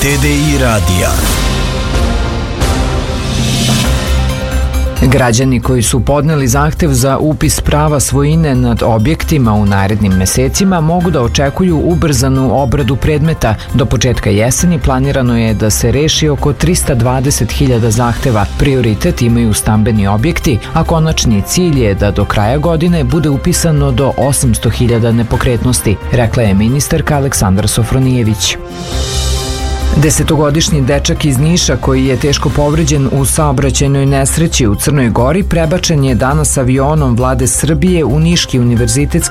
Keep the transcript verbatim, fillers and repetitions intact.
T D I radija. Građani koji su podneli zahtev za upis prava svojine nad objektima u narednim mesecima mogu da očekuju ubrzanu obradu predmeta. Do početka jeseni planirano je da se reši oko trista dvadeset hiljada zahteva. Prioritet imaju stambeni objekti, a konačni cilj je da do kraja godine bude upisano do osamsto hiljada nepokretnosti, rekla je ministarka Aleksandra Sofronijević. Desetogodišnji dečak iz Niša koji je teško povređen u saobraćajnoj nesreći u Crnoj Gori prebačen je danas avionom Vlade Srbije u Niški univerzitetski